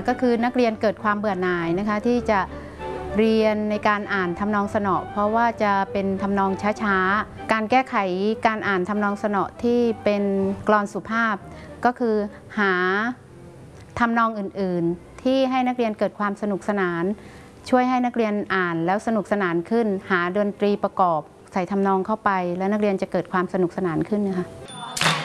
ก็คือนักเรียนเกิดความเบื่อหน่ายนะคะที่จะเรียนในการอ่านทำนองสนอเพราะว่าจะเป็นทำนองช้าๆการแก้ไขการอ่านทำนองสนอที่เป็นกลอนสุภาพก็คือหาทำนองอื่นๆที่ให้นักเรียนเกิดความสนุกสนานช่วยให้นักเรียนอ่านแล้วสนุกสนานขึ้นหาดนตรีประกอบใส่ทำนองเข้าไปแล้วนักเรียนจะเกิดความสนุกสนานขึ้นนะคะ